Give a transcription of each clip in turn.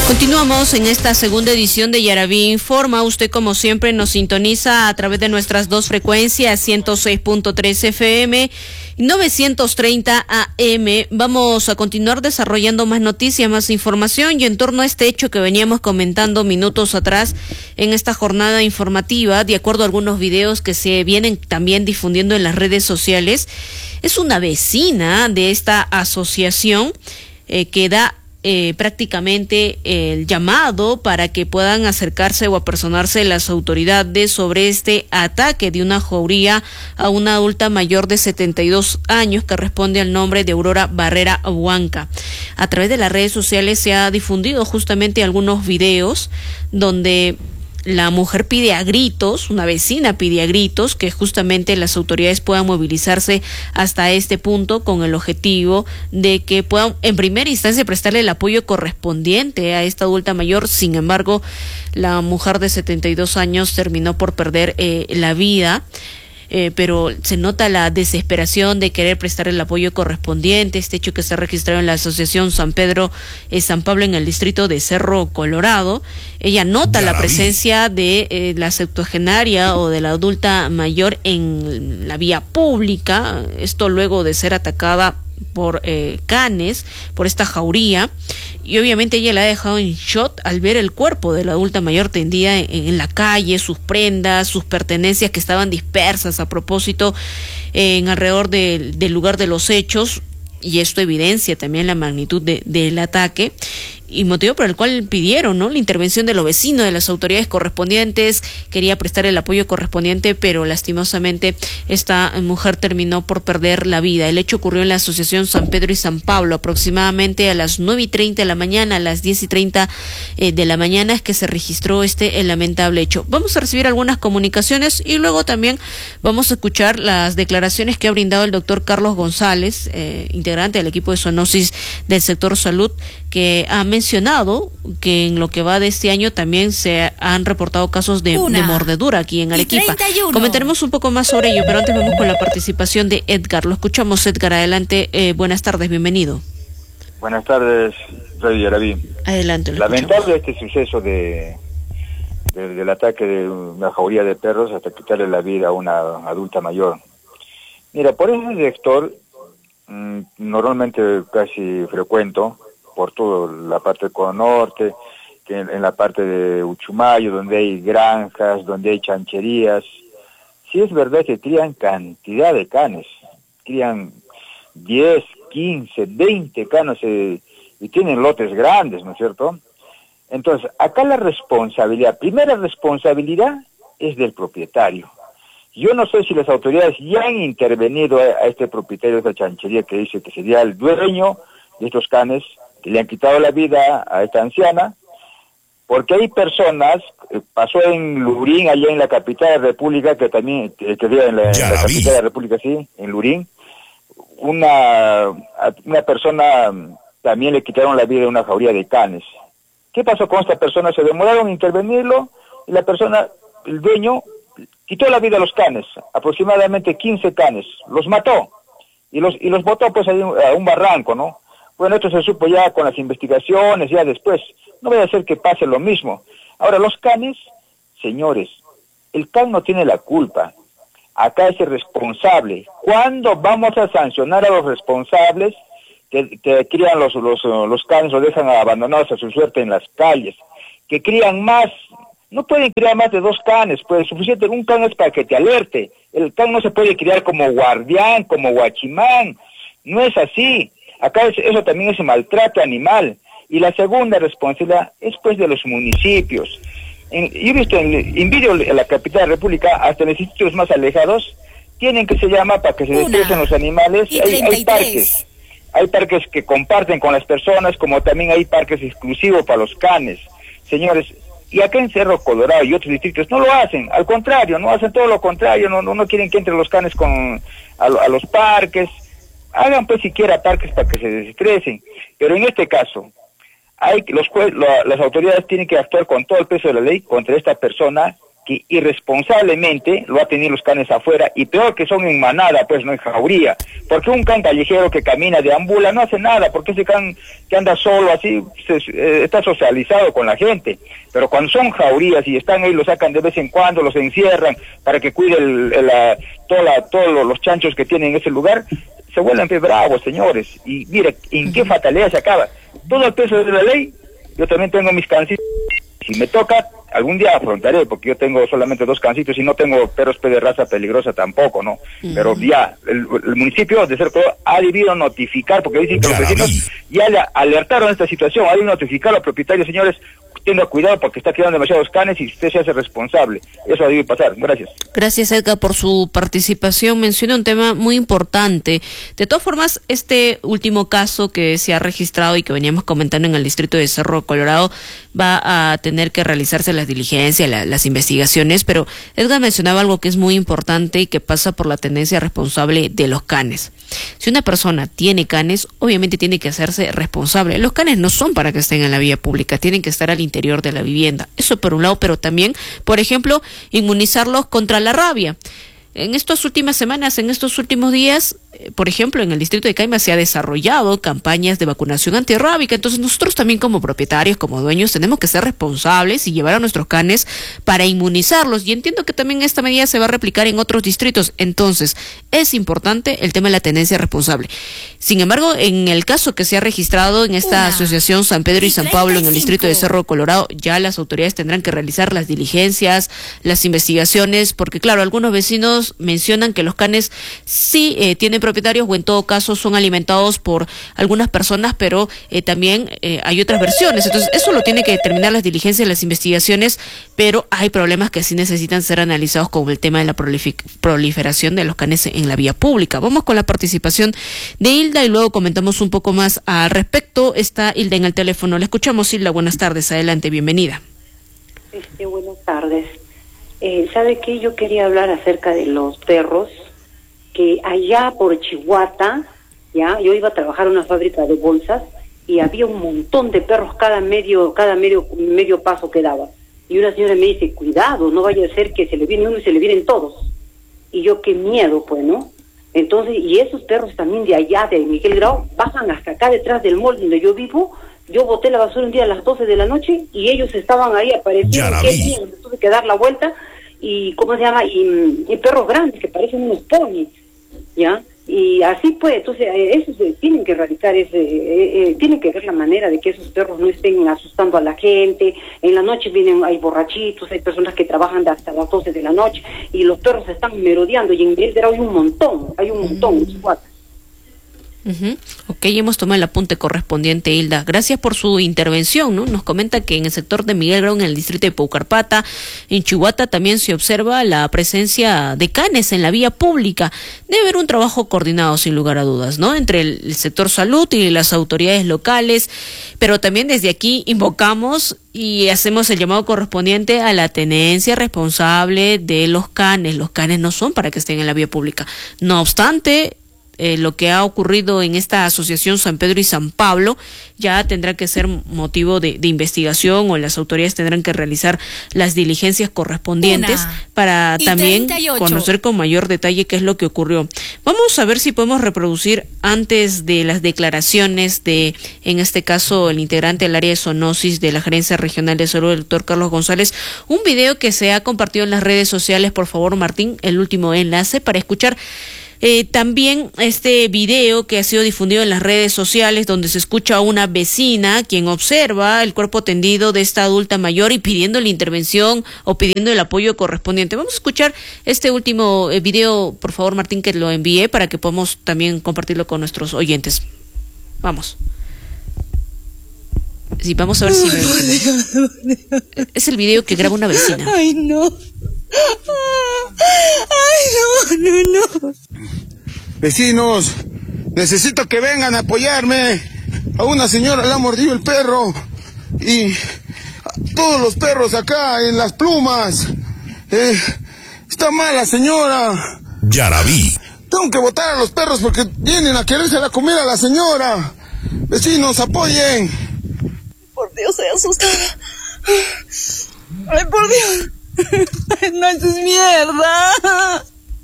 Continuamos en esta segunda edición de Yaraví Informa. Usted, como siempre, nos sintoniza a través de nuestras dos frecuencias, 106.3 FM y 930 AM. Vamos a continuar desarrollando más noticias, más información, y en torno a este hecho que veníamos comentando minutos atrás en esta jornada informativa, de acuerdo a algunos videos que se vienen también difundiendo en las redes sociales, es una vecina de esta asociación que da prácticamente el llamado para que puedan acercarse o apersonarse las autoridades sobre este ataque de una jauría a una adulta mayor de 72 años que responde al nombre de Aurora Barrera Huanca. A través de las redes sociales se ha difundido justamente algunos videos donde la mujer pide a gritos, una vecina pide a gritos que justamente las autoridades puedan movilizarse hasta este punto con el objetivo de que puedan en primera instancia prestarle el apoyo correspondiente a esta adulta mayor. Sin embargo, la mujer de 72 años terminó por perder la vida. Pero se nota la desesperación de querer prestar el apoyo correspondiente. Este hecho que se ha registrado en la asociación San Pablo en el distrito de Cerro Colorado. Ella nota la presencia de la septuagenaria o de la adulta mayor en la vía pública, esto luego de ser atacada por canes, por esta jauría, y obviamente ella la ha dejado en shock al ver el cuerpo de la adulta mayor tendida en la calle, sus prendas, sus pertenencias que estaban dispersas a propósito en alrededor del lugar de los hechos, y esto evidencia también la magnitud del ataque y motivo por el cual pidieron, ¿no?, la intervención de los vecinos, de las autoridades correspondientes. Quería prestar el apoyo correspondiente, pero lastimosamente esta mujer terminó por perder la vida. El hecho ocurrió en la asociación San Pedro y San Pablo, aproximadamente a las 9:30 de la mañana, a las 10:30 de la mañana es que se registró este lamentable hecho. Vamos a recibir algunas comunicaciones y luego también vamos a escuchar las declaraciones que ha brindado el doctor Carlos González, integrante del equipo de zoonosis del sector salud, que ha mencionado que en lo que va de este año también se han reportado casos de mordedura aquí en Arequipa. Comentaremos un poco más sobre ello, pero antes vamos con la participación de Edgar. Lo escuchamos, Edgar, adelante. Buenas tardes, bienvenido. Buenas tardes, Radio Yaraví. Adelante. Lamentable este suceso del ataque de una jauría de perros hasta quitarle la vida a una adulta mayor. Mira, por ese sector normalmente casi frecuento por toda la parte del Cono Norte, que en la parte de Uchumayo, donde hay granjas, donde hay chancherías. Sí es verdad que crían cantidad de canes, crían 10, 15, 20 canes y tienen lotes grandes, ¿no es cierto? Entonces, acá la primera responsabilidad es del propietario. Yo no sé si las autoridades ya han intervenido a este propietario de esta chanchería que dice que sería el dueño de estos canes, que le han quitado la vida a esta anciana, porque hay personas, pasó en Lurín, allá en la capital de la República, que también, en la capital de la República, sí, en Lurín, una persona también le quitaron la vida a una jauría de canes. ¿Qué pasó con esta persona? Se demoraron en intervenirlo, y la persona, el dueño, quitó la vida a los canes, aproximadamente 15 canes, los mató, y los botó pues a un barranco, ¿no? Bueno, esto se supo ya con las investigaciones, ya después. No voy a hacer que pase lo mismo. Ahora, los canes, señores, el can no tiene la culpa. Acá es el responsable. ¿Cuándo vamos a sancionar a los responsables que crían los canes o dejan abandonados a su suerte en las calles? Que crían más, no pueden criar más de 2 canes, pues suficiente, un can es para que te alerte. El can no se puede criar como guardián, como guachimán. No es así. Acá eso también es maltrato animal. Y la segunda responsabilidad es pues de los municipios. Yo he visto en vídeo en la capital de la República, hasta en los sitios más alejados, tienen que se llama para que se destresen los animales. Hay parques que comparten con las personas, como también hay parques exclusivos para los canes. Señores, y acá en Cerro Colorado y otros distritos no lo hacen, al contrario, no hacen todo lo contrario, no quieren que entren los canes a los parques. Hagan pues siquiera parques para que se desestresen, pero en este caso las autoridades tienen que actuar con todo el peso de la ley contra esta persona que irresponsablemente lo ha tenido los canes afuera, y peor que son en manada, pues no en jauría, porque un can callejero que camina, deambula, no hace nada, porque ese can que anda solo así está socializado con la gente, pero cuando son jaurías y están ahí, lo sacan de vez en cuando, los encierran para que cuide todos los chanchos que tienen en ese lugar, se vuelven bravos, señores, y mire, ¿en qué fatalidad se acaba? Todo el peso de la ley, yo también tengo mis cancitos, si me toca, algún día afrontaré, porque yo tengo solamente 2 cancitos y no tengo perros de raza peligrosa tampoco, ¿no? Pero ya, el municipio de Cerro Colorado ha debido notificar, porque dicen que los vecinos ya le alertaron esta situación, ha debido notificar a los propietarios, señores, tenga cuidado porque está quedando demasiados canes y usted se hace responsable. Eso debe pasar. Gracias. Gracias, Edgar, por su participación. Menciona un tema muy importante. De todas formas, este último caso que se ha registrado y que veníamos comentando en el distrito de Cerro Colorado va a tener que realizarse las diligencias, las investigaciones, pero Edgar mencionaba algo que es muy importante y que pasa por la tenencia responsable de los canes. Si una persona tiene canes, obviamente tiene que hacerse responsable. Los canes no son para que estén en la vía pública, tienen que estar al interior de la vivienda. Eso por un lado, pero también, por ejemplo, inmunizarlos contra la rabia. En estas últimas semanas, en estos últimos días, por ejemplo, en el distrito de Caima se ha desarrollado campañas de vacunación antirrábica. Entonces nosotros también como propietarios, como dueños, tenemos que ser responsables y llevar a nuestros canes para inmunizarlos. Y entiendo que también esta medida se va a replicar en otros distritos. Entonces, es importante el tema de la tenencia responsable. Sin embargo, en el caso que se ha registrado en esta asociación San Pedro y San Pablo en el distrito de Cerro Colorado, ya las autoridades tendrán que realizar las diligencias, las investigaciones, porque claro, algunos vecinos mencionan que los canes sí tienen propietarios o en todo caso son alimentados por algunas personas, pero también hay otras versiones. Entonces eso lo tiene que determinar las diligencias, las investigaciones, pero hay problemas que sí necesitan ser analizados, como el tema de la proliferación de los canes en la vía pública. Vamos con la participación de Hilda y luego comentamos un poco más al respecto. Está Hilda en el teléfono. La escuchamos, Hilda. Buenas tardes. Adelante, bienvenida. Buenas tardes. ¿Sabe qué? Yo quería hablar acerca de los perros, que allá por Chihuahua, ya, yo iba a trabajar en una fábrica de bolsas y había un montón de perros cada medio paso que daba. Y una señora me dice, cuidado, no vaya a ser que se le viene uno y se le vienen todos. Y yo, qué miedo, pues, ¿no? Entonces, y esos perros también de allá, de Miguel Grau, bajan hasta acá detrás del mall donde yo vivo. Yo boté la basura un día a las 12 de la noche y ellos estaban ahí, aparecieron, qué bien, me tuve que dar la vuelta y, ¿cómo se llama? Y perros grandes que parecen unos ponis, ¿ya? Y así pues, entonces, eso tienen que erradicar, tienen que ver la manera de que esos perros no estén asustando a la gente. En la noche hay borrachitos, hay personas que trabajan hasta las 12 de la noche y los perros están merodeando y en Belgrado hay un montón en Chihuahua. Ok, hemos tomado el apunte correspondiente, Hilda. Gracias por su intervención, ¿no? Nos comenta que en el sector de Miguel Grau, en el distrito de Paucarpata, en Chihuahua, también se observa la presencia de canes en la vía pública. Debe haber un trabajo coordinado, sin lugar a dudas, ¿no? Entre el sector salud y las autoridades locales, pero también desde aquí invocamos y hacemos el llamado correspondiente a la tenencia responsable de los canes. Los canes no son para que estén en la vía pública. No obstante, lo que ha ocurrido en esta asociación San Pedro y San Pablo ya tendrá que ser motivo de investigación, o las autoridades tendrán que realizar las diligencias correspondientes para también 38. Conocer con mayor detalle qué es lo que ocurrió. Vamos a ver si podemos reproducir, antes de las declaraciones de, en este caso, el integrante del área de zoonosis de la Gerencia Regional de Salud, el doctor Carlos González, un video que se ha compartido en las redes sociales. Por favor, Martín, el último enlace para escuchar también este video que ha sido difundido en las redes sociales, donde se escucha a una vecina quien observa el cuerpo tendido de esta adulta mayor y pidiendo la intervención o pidiendo el apoyo correspondiente. Vamos a escuchar este último video, por favor, Martín, que lo envíe para que podamos también compartirlo con nuestros oyentes. Vamos. Sí, vamos a ver si es el video que graba una vecina. Ay, no. Ay, no. Vecinos, necesito que vengan a apoyarme. A una señora le ha mordido el perro y a todos los perros acá en Las Plumas. Está mala, señora. Yarabí. Tengo que botar a los perros porque vienen a quererse la comida a la señora. Vecinos, apoyen. Por Dios, estoy asustada. Ay, por Dios. No, eso es mierda.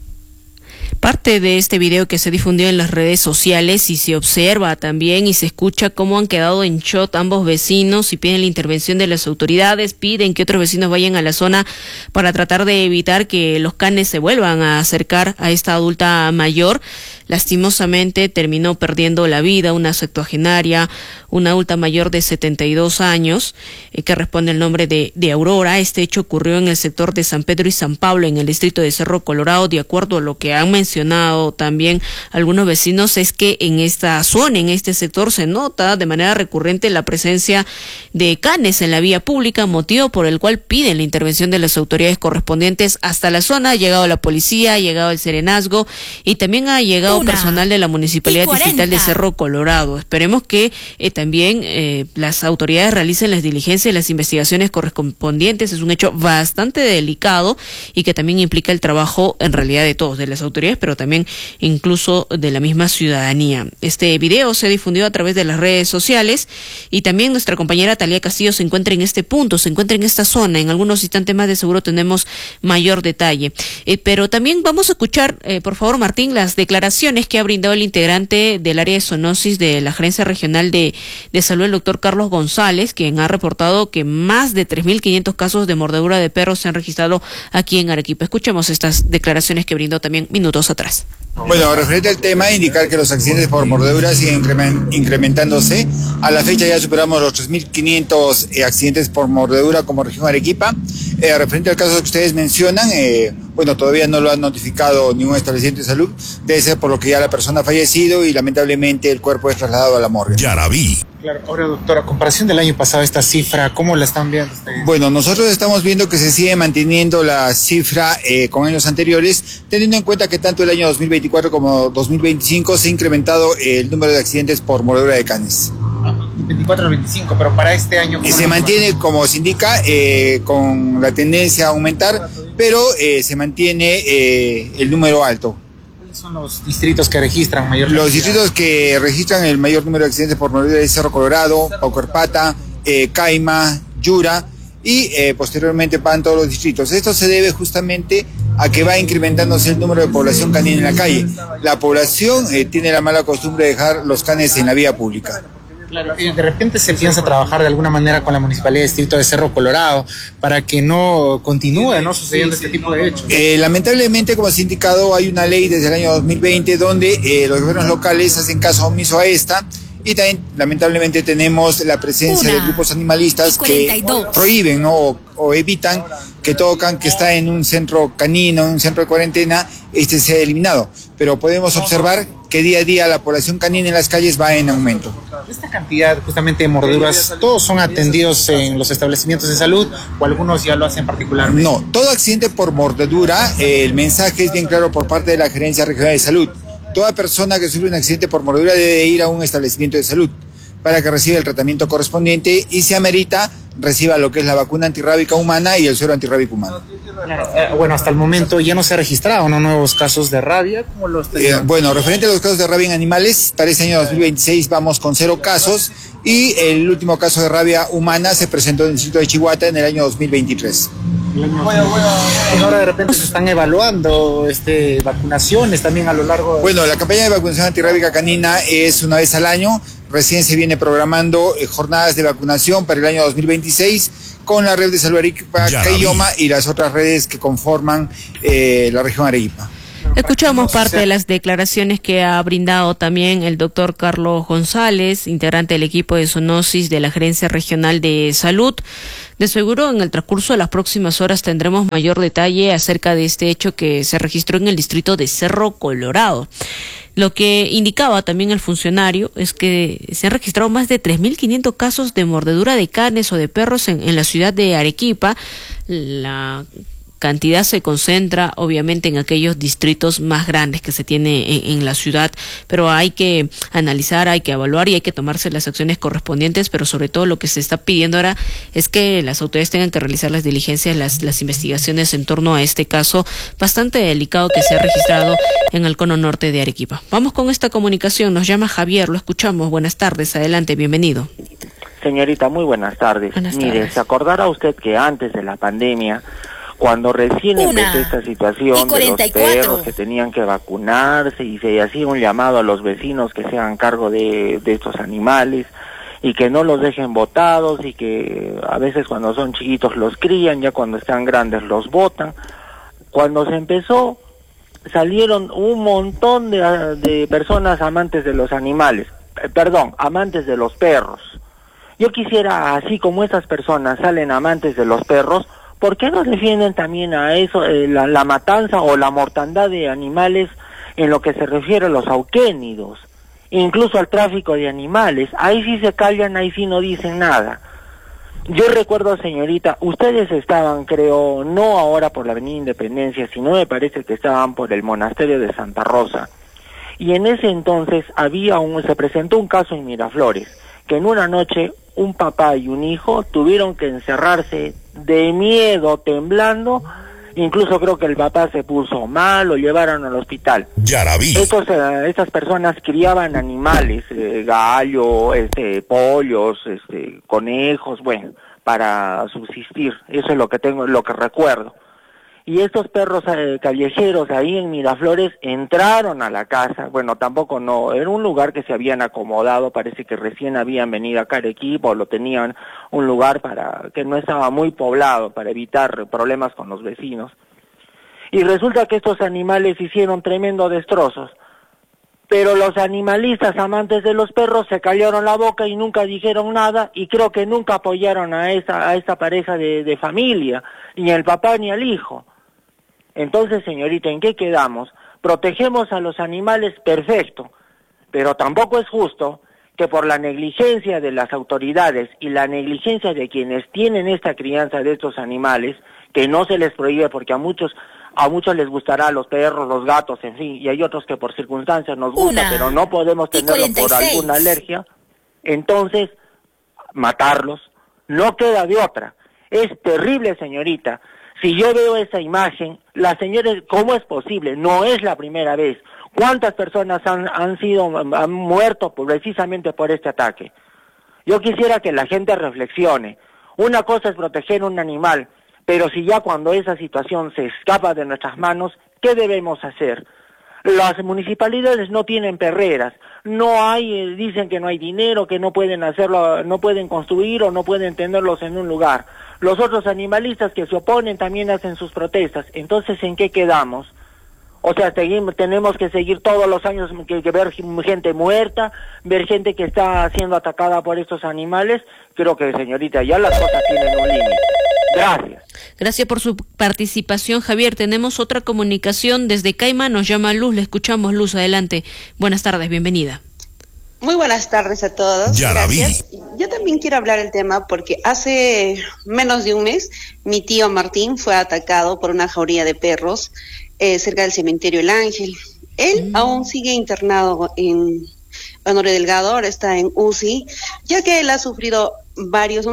Parte de este video que se difundió en las redes sociales y se observa también y se escucha cómo han quedado en shock ambos vecinos y piden la intervención de las autoridades, piden que otros vecinos vayan a la zona para tratar de evitar que los canes se vuelvan a acercar a esta adulta mayor. Lastimosamente terminó perdiendo la vida una septuagenaria, una adulta mayor de 72 años, que responde al nombre de Aurora. Este hecho ocurrió en el sector de San Pedro y San Pablo, en el distrito de Cerro Colorado. De acuerdo a lo que han mencionado también algunos vecinos, es que en esta zona, en este sector, se nota de manera recurrente la presencia de canes en la vía pública, motivo por el cual piden la intervención de las autoridades correspondientes. Hasta la zona ha llegado la policía, ha llegado el serenazgo y también ha llegado personal de la Municipalidad Distrital de Cerro Colorado. Esperemos que también las autoridades realicen las diligencias y las investigaciones correspondientes. Es un hecho bastante delicado y que también implica el trabajo en realidad de todos, de las autoridades, pero también incluso de la misma ciudadanía. Este video se difundió a través de las redes sociales y también nuestra compañera Talía Castillo se encuentra en este punto, se encuentra en esta zona. En algunos instantes más de seguro tenemos mayor detalle. Pero también vamos a escuchar, por favor, Martín, las declaraciones que ha brindado el integrante del área de zoonosis de la Gerencia Regional de Salud, el doctor Carlos González, quien ha reportado que más de 3.500 casos de mordedura de perros se han registrado aquí en Arequipa. Escuchemos estas declaraciones que brindó también minutos atrás. Bueno, referente al tema, indicar que los accidentes por mordedura siguen incrementándose. A la fecha ya superamos los 3.500 accidentes por mordedura como región Arequipa. Referente al caso que ustedes mencionan, bueno, todavía no lo han notificado ningún establecimiento de salud. Debe ser por lo que ya la persona ha fallecido y lamentablemente el cuerpo es trasladado a la morgue. Yaraví. Claro, ahora doctora, a comparación del año pasado, esta cifra, ¿cómo la están viendo ustedes? Bueno, nosotros estamos viendo que se sigue manteniendo la cifra con años anteriores, teniendo en cuenta que tanto el año 2024 como 2025 se ha incrementado el número de accidentes por mordedura de canes. 24 al 25, pero para este año... Se mantiene, como se indica, con la tendencia a aumentar, pero se mantiene el número alto. Son los distritos que registran mayor cantidad. Los distritos que registran el mayor número de accidentes por mordedura de Cerro Colorado, Paucarpata, Caima, Yura y posteriormente van todos los distritos. Esto se debe justamente a que va incrementándose el número de población canina en la calle. La población tiene la mala costumbre de dejar los canes en la vía pública. Claro, de repente se piensa trabajar de alguna manera con la Municipalidad de Distrito de Cerro Colorado para que no continúe sucediendo este tipo de hechos. Lamentablemente, como se ha indicado, hay una ley desde el año 2020 donde los gobiernos locales hacen caso omiso a esta. Y también, lamentablemente, tenemos la presencia de grupos animalistas que prohíben, ¿no? o evitan que todo can que está en un centro canino, en un centro de cuarentena, sea eliminado. Pero podemos observar que día a día la población canina en las calles va en aumento. Esta cantidad justamente de mordeduras, ¿todos son atendidos en los establecimientos de salud o algunos ya lo hacen particularmente? No, todo accidente por mordedura, el mensaje es bien claro por parte de la Gerencia Regional de Salud. Toda persona que sufre un accidente por mordedura debe ir a un establecimiento de salud para que reciba el tratamiento correspondiente y si amerita, reciba lo que es la vacuna antirrábica humana y el suero antirrábico humano. Bueno, hasta el momento ya no se ha registrado nuevos casos de rabia. ¿Cómo los bueno, referente a los casos de rabia en animales, para este año 2026 vamos con 0 casos y el último caso de rabia humana se presentó en el distrito de Chihuahua en el año 2023. Ahora de repente se están evaluando vacunaciones también a lo largo de... Bueno, la campaña de vacunación antirrábica canina es una vez al año. Recién se viene programando jornadas de vacunación para el año 2026 con la red de salud Arequipa, Cayoma y las otras redes que conforman la región Arequipa. Escuchamos parte de las declaraciones que ha brindado también el doctor Carlos González, integrante del equipo de zoonosis de la Gerencia Regional de Salud. De seguro, en el transcurso de las próximas horas tendremos mayor detalle acerca de este hecho que se registró en el distrito de Cerro Colorado. Lo que indicaba también el funcionario es que se han registrado más de 3.500 casos de mordedura de canes o de perros en la ciudad de Arequipa. La cantidad se concentra obviamente en aquellos distritos más grandes que se tiene en la ciudad, pero hay que analizar, hay que evaluar y hay que tomarse las acciones correspondientes, pero sobre todo lo que se está pidiendo ahora es que las autoridades tengan que realizar las diligencias, las investigaciones en torno a este caso bastante delicado que se ha registrado en el cono norte de Arequipa. Vamos con esta comunicación, nos llama Javier, lo escuchamos, buenas tardes, adelante, bienvenido. Señorita, muy buenas tardes. Buenas Mire, tardes. ¿se acordará usted que antes de la pandemia, Cuando recién empezó esta situación de los perros que tenían que vacunarse y se hacía un llamado a los vecinos que se hagan cargo de estos animales y que no los dejen botados, y que a veces cuando son chiquitos los crían, ya cuando están grandes los botan. Cuando se empezó, salieron un montón de personas amantes de los animales, amantes de los perros. Yo quisiera, así como estas personas salen amantes de los perros, ¿por qué no defienden también a eso, la matanza o la mortandad de animales en lo que se refiere a los auquénidos, incluso al tráfico de animales? Ahí sí se callan, ahí sí no dicen nada. Yo recuerdo, señorita, ustedes estaban, creo, no ahora por la Avenida Independencia, sino me parece que estaban por el monasterio de Santa Rosa, y en ese entonces se presentó un caso en Miraflores, que en una noche un papá y un hijo tuvieron que encerrarse de miedo, temblando. Incluso creo que el papá se puso mal, lo llevaron al hospital. Yaraví. Estas personas criaban animales, gallo, pollos, conejos, bueno, para subsistir. Eso es lo que recuerdo. Y estos perros callejeros ahí en Miraflores entraron a la casa. Bueno, tampoco no, era un lugar que se habían acomodado, parece que recién habían venido acá a Arequipa, o lo tenían un lugar que no estaba muy poblado, para evitar problemas con los vecinos. Y resulta que estos animales hicieron tremendos destrozos. Pero los animalistas amantes de los perros se callaron la boca y nunca dijeron nada, y creo que nunca apoyaron a esta pareja de familia, ni al papá ni al hijo. Entonces, señorita, ¿en qué quedamos? Protegemos a los animales, perfecto, pero tampoco es justo que por la negligencia de las autoridades y la negligencia de quienes tienen esta crianza de estos animales, que no se les prohíbe porque a muchos les gustará, los perros, los gatos, en fin, y hay otros que por circunstancias nos gusta, pero no podemos tenerlo por alguna alergia, entonces matarlos, no queda de otra. Es terrible, señorita. Si yo veo esa imagen, la señora, ¿cómo es posible? No es la primera vez. ¿Cuántas personas han muerto precisamente por este ataque? Yo quisiera que la gente reflexione. Una cosa es proteger un animal, pero si ya cuando esa situación se escapa de nuestras manos, ¿qué debemos hacer? Las municipalidades no tienen perreras, dicen que no hay dinero, que no pueden hacerlo, no pueden construir o no pueden tenerlos en un lugar. Los otros animalistas que se oponen también hacen sus protestas. Entonces, ¿en qué quedamos? O sea, tenemos que seguir todos los años que ver gente muerta, ver gente que está siendo atacada por estos animales. Creo que, señorita, ya las cosas tienen un límite. Gracias. Gracias por su participación, Javier. Tenemos otra comunicación desde Caima, nos llama Luz, le escuchamos. Luz, adelante. Buenas tardes, bienvenida. Muy buenas tardes a todos. Gracias. Yo también quiero hablar del tema porque hace menos de un mes mi tío Martín fue atacado por una jauría de perros cerca del cementerio El Ángel. Él aún sigue internado en Honorio Delgado, ahora está en UCI, ya que él ha sufrido varios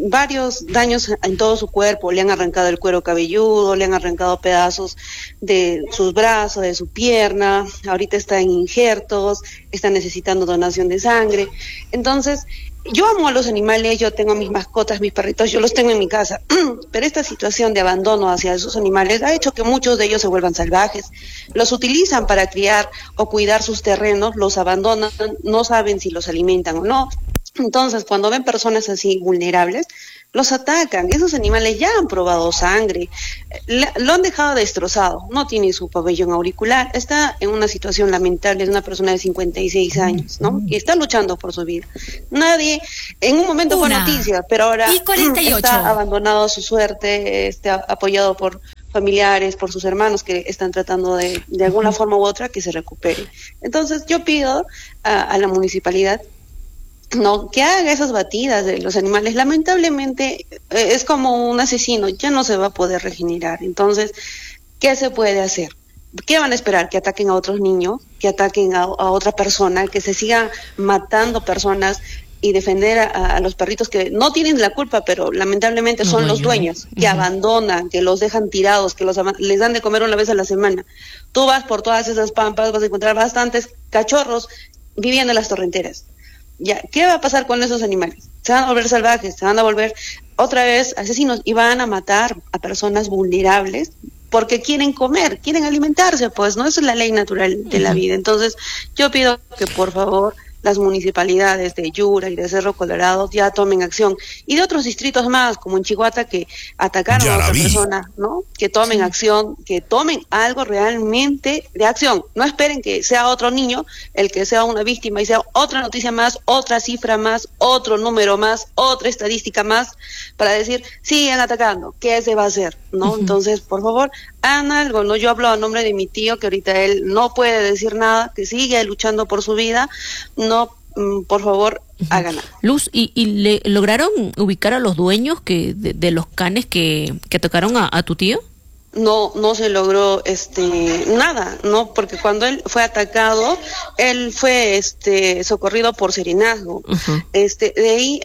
daños en todo su cuerpo. Le han arrancado el cuero cabelludo, le han arrancado pedazos de sus brazos, de su pierna, ahorita está en injertos, está necesitando donación de sangre. Entonces, yo amo a los animales, yo tengo mis mascotas, mis perritos, yo los tengo en mi casa, pero esta situación de abandono hacia esos animales ha hecho que muchos de ellos se vuelvan salvajes. Los utilizan para criar o cuidar sus terrenos, los abandonan, no saben si los alimentan o no. Entonces, cuando ven personas así vulnerables, los atacan. Esos animales ya han probado sangre, lo han dejado destrozado, no tiene su pabellón auricular, está en una situación lamentable, es una persona de 56 años, ¿no? Y está luchando por su vida. Nadie, en un momento fue noticia, pero ahora está abandonado a su suerte, está apoyado por familiares, por sus hermanos que están tratando de alguna forma u otra que se recupere. Entonces, yo pido a la municipalidad que haga esas batidas de los animales. Lamentablemente es como un asesino, ya no se va a poder regenerar. Entonces, ¿qué se puede hacer? ¿Qué van a esperar? ¿Que ataquen a otros niños? ¿Que ataquen a otra persona? ¿Que se sigan matando personas y defender a los perritos que no tienen la culpa, pero lamentablemente son los dueños, que abandonan, que los dejan tirados, que les dan de comer una vez a la semana? Tú vas por todas esas pampas, vas a encontrar bastantes cachorros viviendo en las torrenteras. Ya, ¿qué va a pasar con esos animales? se van a volver salvajes, se van a volver otra vez asesinos y van a matar a personas vulnerables porque quieren comer, quieren alimentarse, pues no, esa es la ley natural de la vida. Entonces yo pido que por favor las municipalidades de Yura y de Cerro Colorado ya tomen acción, y de otros distritos más, como en Chihuahua, que atacaron a otra persona, ¿no? Que tomen acción, que tomen algo realmente de acción. No esperen que sea otro niño el que sea una víctima y sea otra noticia más, otra cifra más, otro número más, otra estadística más, para decir, siguen atacando, ¿qué se va a hacer? ¿No? Entonces, por favor, hagan algo, ¿no? Yo hablo a nombre de mi tío, que ahorita él no puede decir nada, que sigue luchando por su vida. No, por favor, hagan algo. Luz, ¿y lograron ubicar a los dueños de los canes que atacaron a tu tío? No se logró nada, no, porque cuando él fue atacado, él fue socorrido por serenazgo. De ahí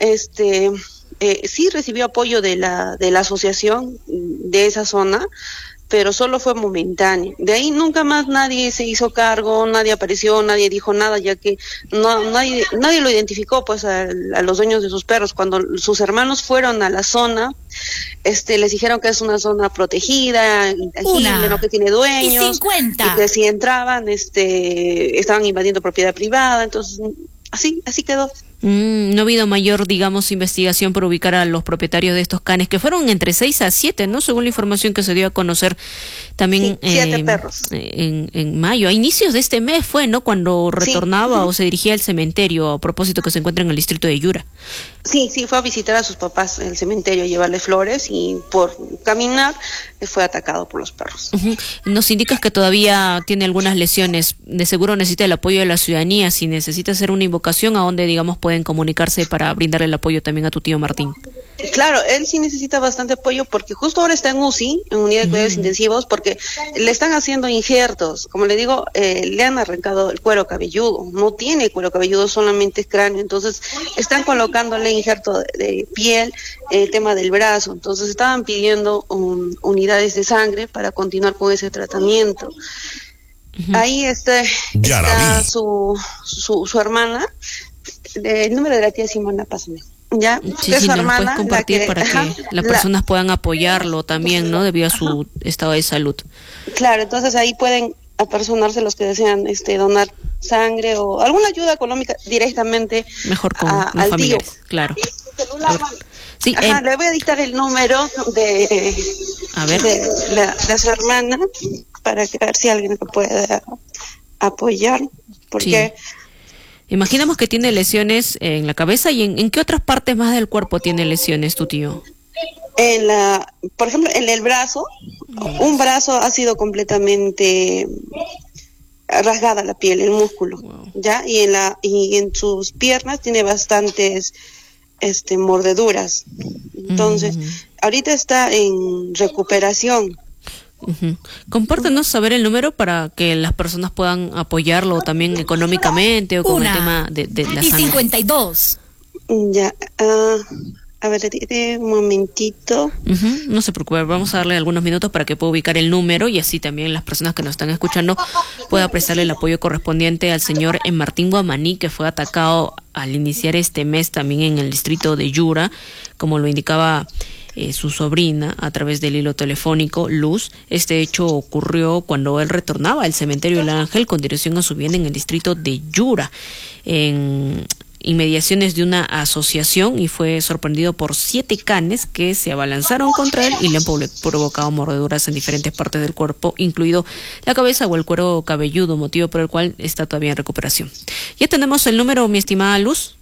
sí recibió apoyo de la asociación de esa zona, pero solo fue momentáneo. De ahí nunca más nadie se hizo cargo, nadie apareció, nadie dijo nada, ya que nadie lo identificó, pues, a los dueños de sus perros. Cuando sus hermanos fueron a la zona, les dijeron que es una zona protegida, intangible, no que tiene dueños, y que si entraban, estaban invadiendo propiedad privada. Entonces, así quedó. No ha habido mayor, digamos, investigación por ubicar a los propietarios de estos canes, que fueron entre 6 a 7, ¿no? Según la información que se dio a conocer también 7 perros. En mayo. A inicios de este mes fue, ¿no? Cuando retornaba o se dirigía al cementerio, a propósito que se encuentra en el distrito de Yura. Sí, fue a visitar a sus papás en el cementerio, a llevarle flores, y por caminar fue atacado por los perros. Nos indicas que todavía tiene algunas lesiones. De seguro necesita el apoyo de la ciudadanía. Si necesita hacer una invocación, ¿a dónde, digamos, pueden comunicarse para brindarle el apoyo también a tu tío Martín? Claro, él sí necesita bastante apoyo, porque justo ahora está en UCI, en unidad de cuidados intensivos, porque le están haciendo injertos. Como le digo, le han arrancado el cuero cabelludo. No tiene cuero cabelludo, solamente es cráneo. Entonces están colocándole injerto de piel, el tema del brazo. Entonces estaban pidiendo unidades de sangre para continuar con ese tratamiento. Ahí está su hermana. El número de la tía Simona, pásame. Ya, sí, su hermana, puedes compartir para que las personas puedan apoyarlo también, ¿no? Debido a su estado de salud. Claro, entonces ahí pueden apersonarse los que desean donar sangre o alguna ayuda económica directamente mejor con los al familiares, tío. Claro. Sí, le voy a dictar el número de su hermana para que ver si alguien me puede apoyar, porque... Sí. Imaginamos que tiene lesiones en la cabeza, y en qué otras partes más del cuerpo tiene lesiones tu tío. Por ejemplo, en el brazo, un brazo ha sido completamente rasgada la piel, el músculo, ya, y en sus piernas tiene bastantes mordeduras. Entonces, ahorita está en recuperación. Compártenos saber el número para que las personas puedan apoyarlo también económicamente o con el tema de la sangre. 52. Ya, a ver, un momentito. No se preocupe, vamos a darle algunos minutos para que pueda ubicar el número, y así también las personas que nos están escuchando puedan prestarle el apoyo correspondiente al señor Martín Guamaní, que fue atacado al iniciar este mes también en el distrito de Yura, como lo indicaba su sobrina a través del hilo telefónico, Luz. Este hecho ocurrió cuando él retornaba al cementerio del Ángel con dirección a su vivienda en el distrito de Yura, en inmediaciones de una asociación, y fue sorprendido por 7 canes que se abalanzaron contra él y le han provocado mordeduras en diferentes partes del cuerpo, incluido la cabeza o el cuero cabelludo, motivo por el cual está todavía en recuperación. ¿Ya tenemos el número, mi estimada Luz?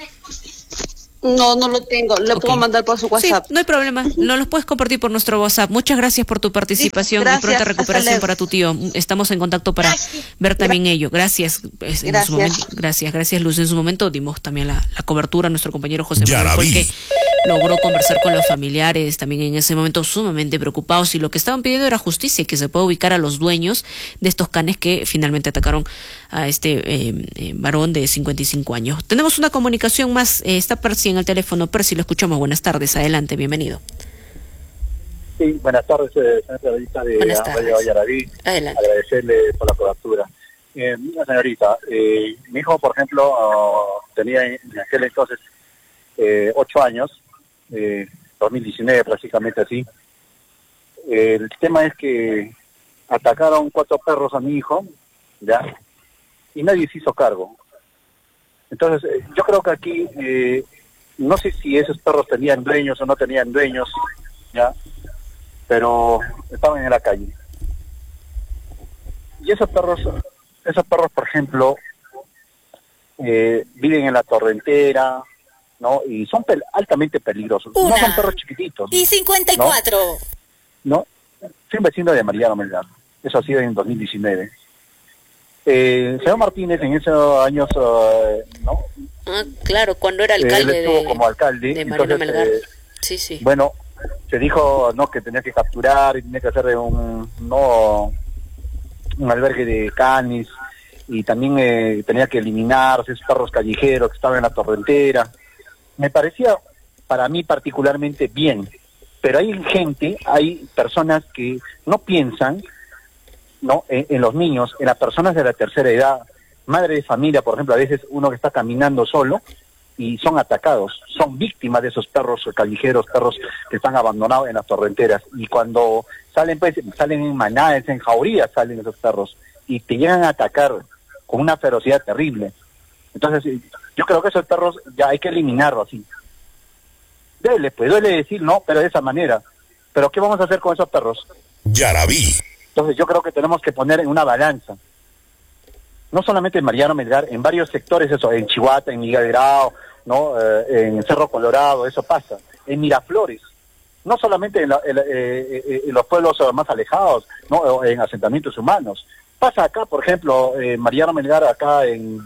No lo tengo. Le puedo mandar por su WhatsApp. Sí, no hay problema. Nos los puedes compartir por nuestro WhatsApp. Muchas gracias por tu participación y pronta recuperación para tu tío. Estamos en contacto para ver también ello. Gracias. Gracias, Luz. En su momento dimos también la cobertura a nuestro compañero José Manuel, que logró conversar con los familiares también en ese momento sumamente preocupados, y lo que estaban pidiendo era justicia, y que se pueda ubicar a los dueños de estos canes que finalmente atacaron a varón de 55 años. Tenemos una comunicación más. Está Percy en el teléfono. Percy, lo escuchamos. Buenas tardes. Adelante, bienvenido. Sí, buenas tardes, señora periodista de Radio Yaraví. Adelante. Agradecerle por la cobertura. Señorita, mi hijo, por ejemplo, tenía en aquel entonces 8 años, 2019 prácticamente así. El tema es que atacaron 4 perros a mi hijo, ¿ya? Y nadie se hizo cargo. Entonces, yo creo que aquí, no sé si esos perros tenían dueños o no tenían dueños, ¿ya? Pero estaban en la calle. Y esos perros, por ejemplo, viven en la torrentera, ¿no? Y son altamente peligrosos. No son perros chiquititos. Y 54. ¿No? Soy un vecino de Mariano Melgar. Eso ha sido en 2019. Señor Martínez en esos años, ¿no? Ah, claro, cuando era alcalde él estuvo como alcalde de Mariano Melgar. Sí. Bueno, se dijo, ¿no?, que tenía que capturar y tenía que hacer un albergue de canis, y también tenía que eliminar esos perros callejeros que estaban en la torrentera. Me parecía, para mí particularmente, bien, pero hay personas que no piensan, ¿no?, en los niños, en las personas de la tercera edad, madre de familia, por ejemplo. A veces uno que está caminando solo y son atacados, son víctimas de esos perros callejeros, perros que están abandonados en las torrenteras, y cuando salen, pues, salen en manadas, en jaurías salen esos perros, y te llegan a atacar con una ferocidad terrible. Entonces, yo creo que esos perros ya hay que eliminarlos así. Duele decir no, pero de esa manera. Pero ¿qué vamos a hacer con esos perros? Yarabí. Entonces yo creo que tenemos que poner en una balanza. No solamente en Mariano Melgar, en varios sectores, eso, en Chihuahua, en Miguel Grau, ¿no? En Cerro Colorado, eso pasa. En Miraflores, no solamente en los pueblos más alejados, ¿no?, en asentamientos humanos. Pasa acá, por ejemplo, Mariano Melgar, acá en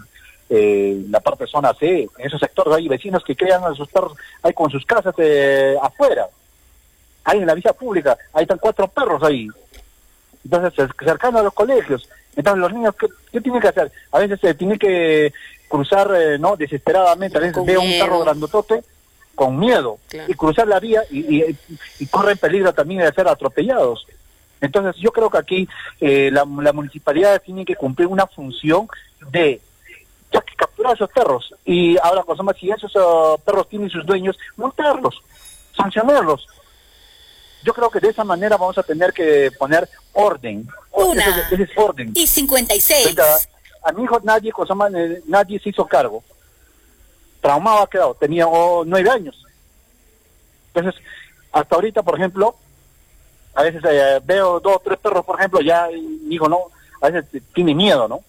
la parte de zona C, en esos sectores hay vecinos que crean a sus perros ahí con sus casas afuera. Ahí en la vía pública, ahí están 4 perros ahí. Entonces, cercano a los colegios. Entonces, los niños, ¿qué tienen que hacer? A veces tienen que cruzar, ¿no?, desesperadamente. A veces veo un carro grandotote con miedo, claro, y cruzar la vía y corren peligro también de ser atropellados. Entonces, yo creo que aquí la municipalidad tiene que cumplir una función de ya que capturar a esos perros. Y ahora, si esos perros tienen sus dueños, multarlos, sancionarlos. Yo creo que de esa manera vamos a tener que poner orden. Ese es orden. Y 56. A mi hijo nadie se hizo cargo. Traumado ha quedado. Tenía 9 años. Entonces, hasta ahorita, por ejemplo, a veces veo 2 o 3 perros, por ejemplo, ya mi hijo no, a veces tiene miedo, ¿no?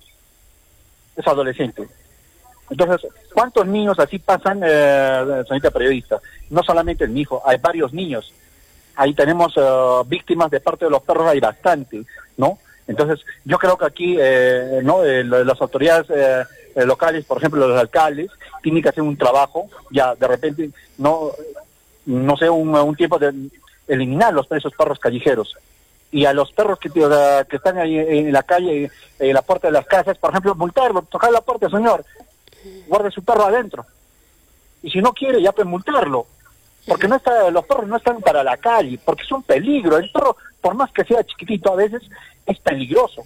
Es adolescente. Entonces, ¿cuántos niños así pasan, señorita periodista? No solamente mi hijo, hay varios niños. Ahí tenemos víctimas de parte de los perros, hay bastante, ¿no? Entonces, yo creo que aquí, ¿no?, las autoridades locales, por ejemplo, los alcaldes, tienen que hacer un trabajo, ya de repente, no sé, un tiempo de eliminar esos perros callejeros. Y a los perros que están ahí en la calle, en la puerta de las casas, por ejemplo, multarlo, tocar la puerta, señor, guarde su perro adentro. Y si no quiere, ya pues multarlo. Porque los perros no están para la calle, porque es un peligro. El perro, por más que sea chiquitito, a veces es peligroso.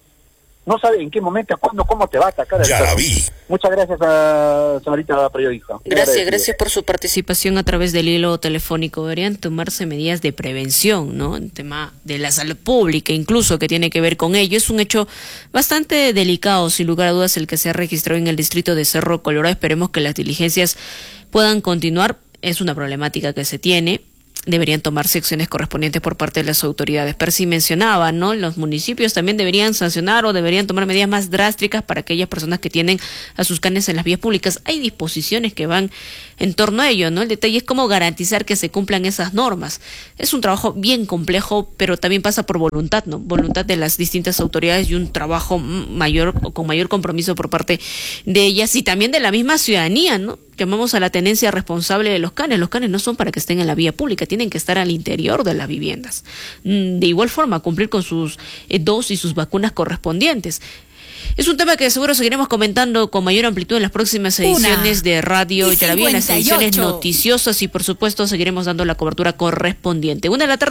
No sabe en qué momento, cuándo, cómo te va a atacar el perro. Muchas gracias, señorita periodista. Gracias por su participación a través del hilo telefónico. Deberían tomarse medidas de prevención, ¿no? En tema de la salud pública, incluso, que tiene que ver con ello. Es un hecho bastante delicado, sin lugar a dudas, el que se ha registrado en el distrito de Cerro Colorado. Esperemos que las diligencias puedan continuar. Es una problemática que se tiene. Deberían tomarse acciones correspondientes por parte de las autoridades. Percy mencionaba, ¿no? Los municipios también deberían sancionar o deberían tomar medidas más drásticas para aquellas personas que tienen a sus canes en las vías públicas. Hay disposiciones que van en torno a ello, ¿no? El detalle es cómo garantizar que se cumplan esas normas. Es un trabajo bien complejo, pero también pasa por voluntad, ¿no? Voluntad de las distintas autoridades y un trabajo con mayor compromiso por parte de ellas y también de la misma ciudadanía, ¿no? Llamamos a la tenencia responsable de los canes. Los canes no son para que estén en la vía pública, tienen que estar al interior de las viviendas. De igual forma, cumplir con sus dosis y sus vacunas correspondientes. Es un tema que seguro seguiremos comentando con mayor amplitud en las próximas ediciones de Radio Yarabí, en las ediciones noticiosas, y por supuesto seguiremos dando la cobertura correspondiente.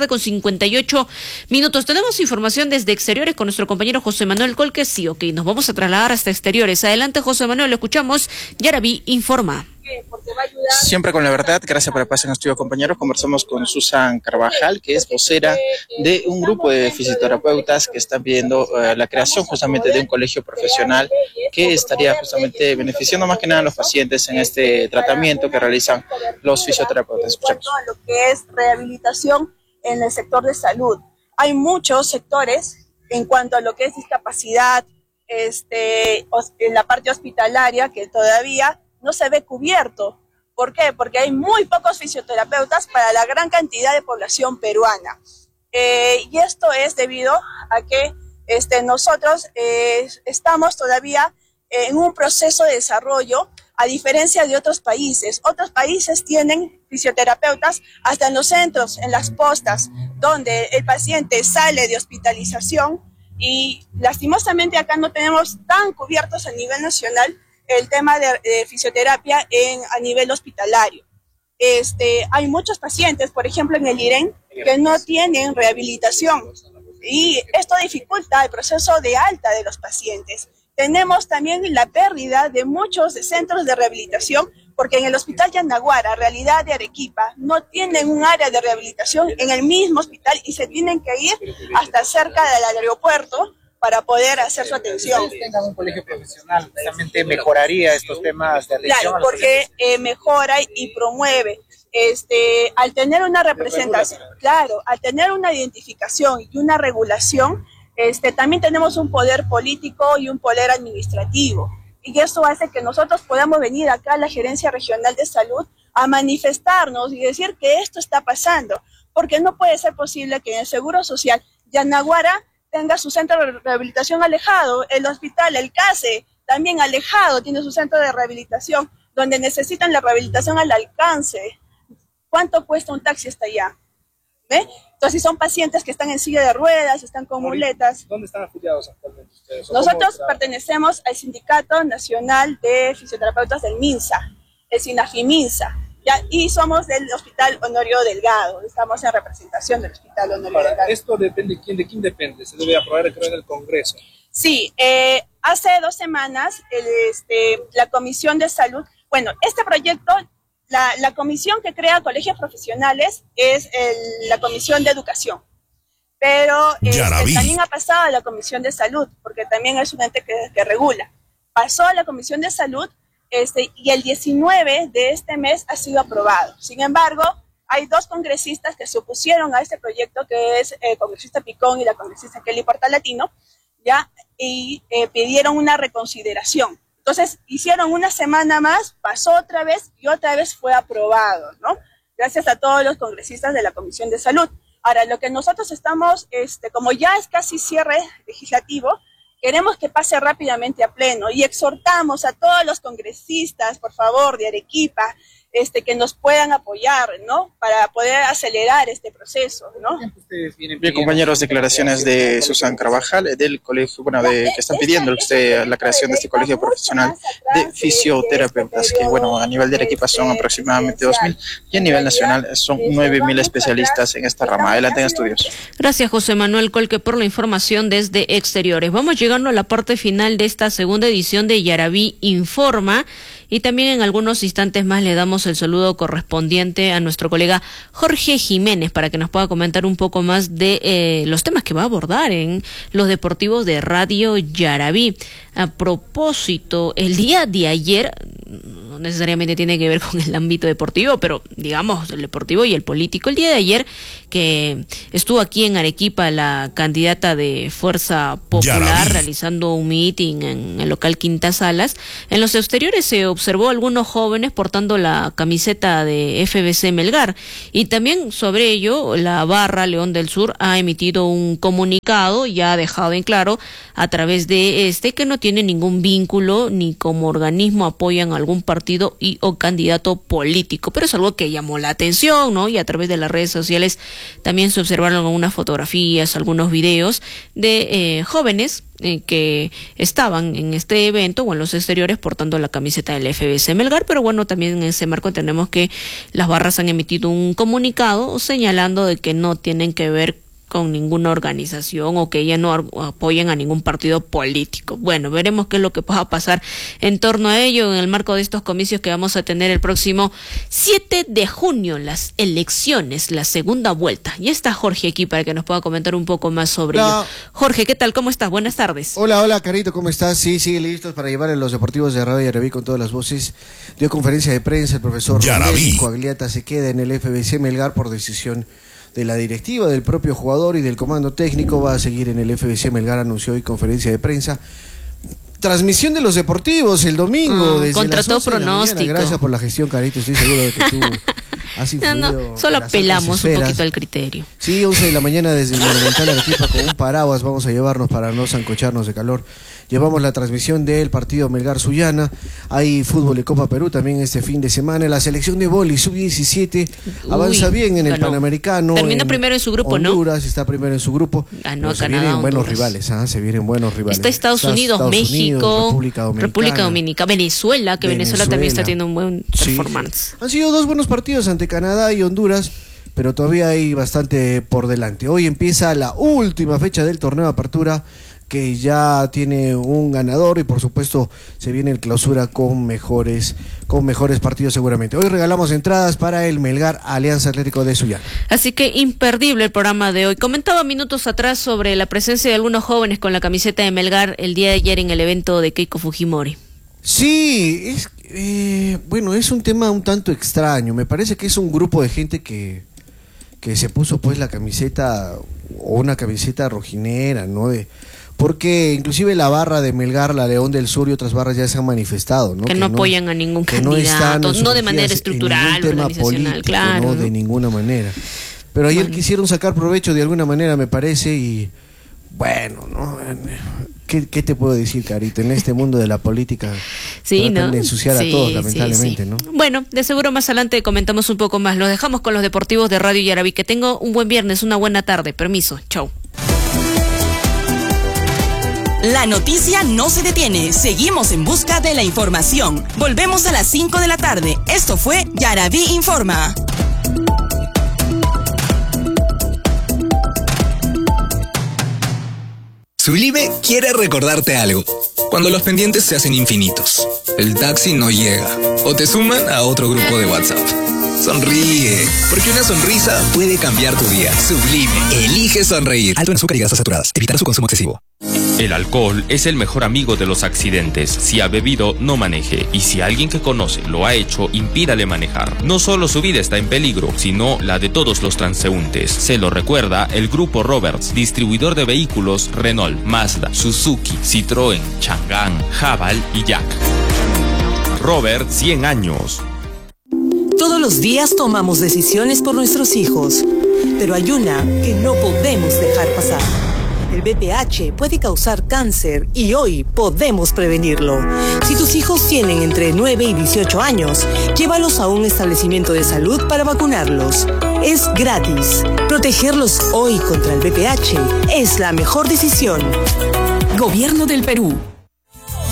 1:58 p.m. Tenemos información desde exteriores con nuestro compañero José Manuel Colque. Sí, ok, nos vamos a trasladar hasta exteriores. Adelante, José Manuel, lo escuchamos. Yarabí informa. Siempre con la verdad, gracias por el paso en el estudio, compañeros. Conversamos con Susan Carvajal, que es vocera de un grupo de fisioterapeutas que están pidiendo la creación justamente de un colegio profesional que estaría justamente beneficiando más que nada a los pacientes en este tratamiento que realizan los fisioterapeutas. Escuchamos. Lo que es rehabilitación en el sector de salud. Hay muchos sectores en cuanto a lo que es discapacidad, en la parte hospitalaria, que todavía no se ve cubierto. ¿Por qué? Porque hay muy pocos fisioterapeutas para la gran cantidad de población peruana. Y esto es debido a que nosotros estamos todavía en un proceso de desarrollo, a diferencia de otros países. Otros países tienen fisioterapeutas hasta en los centros, en las postas, donde el paciente sale de hospitalización, y lastimosamente acá no tenemos tan cubiertos a nivel nacional el tema de fisioterapia a nivel hospitalario. Hay muchos pacientes, por ejemplo en el IREN, que no tienen rehabilitación, y esto dificulta el proceso de alta de los pacientes. Tenemos también la pérdida de muchos centros de rehabilitación, porque en el Hospital Yanaguara, realidad de Arequipa, no tienen un área de rehabilitación en el mismo hospital y se tienen que ir hasta cerca del aeropuerto para poder hacer su atención. Si tengan un colegio profesional, justamente mejoraría estos temas de atención. Claro, porque mejora y promueve. Al tener una representación, claro, al tener una identificación y una regulación, también tenemos un poder político y un poder administrativo. Y eso hace que nosotros podamos venir acá a la Gerencia Regional de Salud a manifestarnos y decir que esto está pasando. Porque no puede ser posible que en el Seguro Social Yanaguara tenga su centro de rehabilitación alejado, el hospital, el CASE, también alejado, tiene su centro de rehabilitación, donde necesitan la rehabilitación al alcance. ¿Cuánto cuesta un taxi hasta allá? ¿Ve? Entonces, son pacientes que están en silla de ruedas, están con muletas. ¿Dónde están afiliados actualmente ustedes? Nosotros pertenecemos al Sindicato Nacional de Fisioterapeutas del MINSA, el SINAFI-MINSA, ¿ya? Y somos del Hospital Honorio Delgado, estamos en representación del Hospital Honorio Delgado. ¿Esto depende de quién depende? ¿Se debe aprobar, creo, en el Congreso? Sí, hace 2 semanas la Comisión de Salud, bueno, este proyecto, la comisión que crea colegios profesionales es la Comisión de Educación, pero también ha pasado a la Comisión de Salud, porque también es un ente que regula. Pasó a la Comisión de Salud y el 19 de este mes ha sido aprobado. Sin embargo, hay 2 congresistas que se opusieron a este proyecto, que es el congresista Picón y la congresista Kelly Portalatino, ¿ya? Y pidieron una reconsideración. Entonces, hicieron una semana más, pasó otra vez y otra vez fue aprobado, ¿no? Gracias a todos los congresistas de la Comisión de Salud. Ahora, lo que nosotros estamos, como ya es casi cierre legislativo, queremos que pase rápidamente a pleno y exhortamos a todos los congresistas, por favor, de Arequipa, que nos puedan apoyar, ¿no? Para poder acelerar este proceso, ¿no? Bien, compañeros, declaraciones de Susan Carvajal, del colegio, que están pidiendo la creación de este colegio profesional de fisioterapeutas, que, a nivel de Arequipa son aproximadamente 2.000 y a nivel nacional son 9.000 especialistas en esta rama. Adelante en estudios. Gracias, José Manuel Colque, por la información desde Exteriores. Vamos llegando a la parte final de esta segunda edición de Yaraví Informa. Y también en algunos instantes más le damos el saludo correspondiente a nuestro colega Jorge Jiménez para que nos pueda comentar un poco más de los temas que va a abordar en los deportivos de Radio Yaraví. A propósito, el día de ayer, no necesariamente tiene que ver con el ámbito deportivo, pero digamos el deportivo y el político, el día de ayer que estuvo aquí en Arequipa la candidata de Fuerza Popular Yaraví, realizando un meeting en el local Quinta Salas, en los exteriores se observó a algunos jóvenes portando la camiseta de FBC Melgar, y también sobre ello la barra León del Sur ha emitido un comunicado y ha dejado en claro a través de que no tiene ningún vínculo ni como organismo apoyan a algún partido y o candidato político, pero es algo que llamó la atención, ¿no? Y a través de las redes sociales también se observaron algunas fotografías, algunos videos de jóvenes que estaban en este evento o en los exteriores portando la camiseta del FBC Melgar, pero también en ese marco entendemos que las barras han emitido un comunicado señalando de que no tienen que ver con ninguna organización o que ella no apoyen a ningún partido político. Bueno, veremos qué es lo que pueda pasar en torno a ello en el marco de estos comicios que vamos a tener el próximo 7 de junio, las elecciones, la segunda vuelta. Ya está Jorge aquí para que nos pueda comentar un poco más sobre ello. Jorge, ¿qué tal? ¿Cómo estás? Buenas tardes. Hola, Carito, ¿cómo estás? Sí, listos para llevar en los deportivos de Radio Yaraví con todas las voces. Dio conferencia de prensa el profesor Coagliata, se queda en el FBC Melgar por decisión de la directiva, del propio jugador y del comando técnico. Va a seguir en el FBC Melgar, anunció hoy conferencia de prensa. Transmisión de los deportivos el domingo desde contra todo pronóstico. Gracias por la gestión, Carito, estoy seguro de que tú has influido. Solo apelamos un poquito al criterio. Sí, 11 de la mañana desde el Monumental Arequipa con un paraguas vamos a llevarnos para no zancocharnos de calor. Llevamos la transmisión del partido Melgar-Sullana. Hay fútbol de Copa Perú también este fin de semana. La selección de vóley sub-17 avanza bien en el Panamericano. Termina primero en su grupo, Honduras está primero en su grupo. Ganó se Canadá, vienen buenos Honduras. rivales, se vienen buenos rivales. Está Estados Unidos, México, República Dominicana, Venezuela, que Venezuela también está teniendo un buen performance. Han sido 2 buenos partidos ante Canadá y Honduras, pero todavía hay bastante por delante. Hoy empieza la última fecha del torneo de apertura, que ya tiene un ganador y por supuesto se viene el clausura con mejores partidos seguramente. Hoy regalamos entradas para el Melgar Alianza Atlético de Sullana. Así que imperdible el programa de hoy. Comentaba minutos atrás sobre la presencia de algunos jóvenes con la camiseta de Melgar el día de ayer en el evento de Keiko Fujimori. Sí, es un tema un tanto extraño. Me parece que es un grupo de gente que se puso pues la camiseta o una camiseta rojinera, ¿no? Porque inclusive la barra de Melgar, la León del Sur y otras barras ya se han manifestado, ¿no? Que no apoyan a ningún candidato, no de manera estructural, organizacional, político, claro. No, de ninguna manera. Pero ayer quisieron sacar provecho de alguna manera, me parece, y bueno, ¿no? ¿Qué te puedo decir, Carito? En este mundo de la política tratan de ensuciar a todos, lamentablemente, ¿no? Bueno, de seguro más adelante comentamos un poco más. Los dejamos con los deportivos de Radio Yaraví. Que tengo un buen viernes, una buena tarde. Permiso, chau. La noticia no se detiene. Seguimos en busca de la información. Volvemos a las 5 de la tarde. Esto fue Yaraví Informa. Sublime quiere recordarte algo. Cuando los pendientes se hacen infinitos, el taxi no llega o te suman a otro grupo de WhatsApp. Sonríe, porque una sonrisa puede cambiar tu día. Sublime, elige sonreír. Alto en azúcar y grasas saturadas. Evitar su consumo excesivo. El alcohol es el mejor amigo de los accidentes. Si ha bebido, no maneje. Y si alguien que conoce lo ha hecho, impídale manejar. No solo su vida está en peligro, sino la de todos los transeúntes. Se lo recuerda el Grupo Roberts, distribuidor de vehículos Renault, Mazda, Suzuki, Citroën, Chang'an, Haval y Jack. Robert, 100 años. Todos los días tomamos decisiones por nuestros hijos, pero hay una que no podemos dejar pasar. El VPH puede causar cáncer y hoy podemos prevenirlo. Si tus hijos tienen entre 9 y 18 años, llévalos a un establecimiento de salud para vacunarlos. Es gratis. Protegerlos hoy contra el VPH es la mejor decisión. Gobierno del Perú.